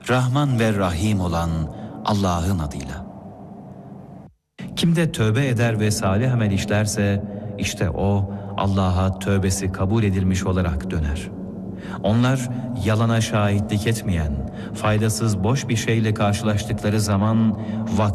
Rahman ve Rahim olan Allah'ın adıyla. Kim de tövbe eder ve salih amel işlerse, işte o Allah'a tövbesi kabul edilmiş olarak döner. Onlar yalana şahitlik etmeyen, faydasız boş bir şeyle karşılaştıkları zaman